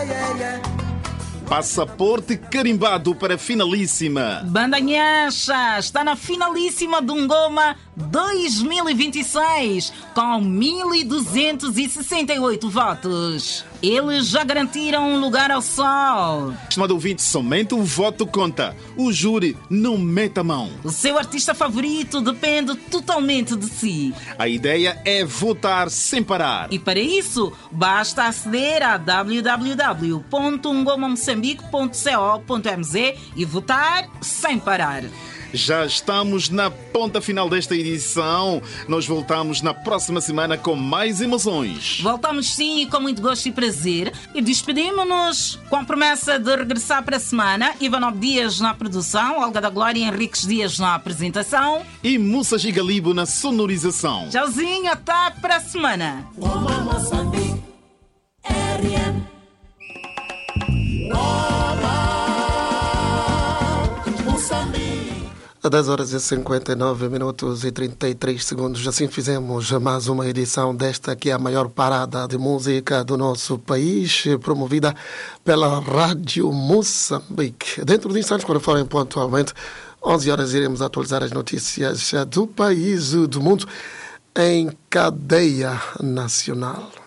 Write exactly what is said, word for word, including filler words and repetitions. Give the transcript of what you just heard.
Passaporte carimbado para finalíssima. Banda Nhaxa está na finalíssima do Ngoma dois mil e vinte e seis com mil duzentos e sessenta e oito votos. Eles já garantiram um lugar ao sol. Estimado ouvinte, somente o voto conta. O júri não mete a mão. O seu artista favorito depende totalmente de si. A ideia é votar sem parar. E para isso, basta aceder a w w w ponto ngoma moçambique ponto co ponto m z e votar sem parar. Já estamos na ponta final desta edição. Nós voltamos na próxima semana com mais emoções. Voltamos sim, com muito gosto e prazer. E despedimos-nos com a promessa de regressar para a semana. Ivanov Dias na produção, Olga da Glória e Henriques Dias na apresentação. E Mussa Gigalibo na sonorização. Tchauzinho, até para a semana. A dez horas e cinquenta e nove minutos e trinta e três segundos. Assim fizemos mais uma edição desta que é a maior parada de música do nosso país, promovida pela Rádio Moçambique. Dentro de instantes, quando forem pontualmente onze horas, iremos atualizar as notícias do país e do mundo em cadeia nacional.